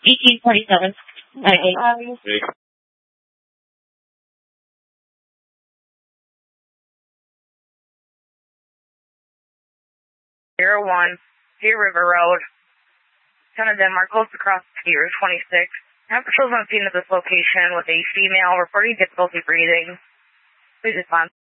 1847. Zero 01, Deer River Road, Town of Denmark, close across Pier 26. Have patrols on scene at this location with a female reporting difficulty breathing. Please respond.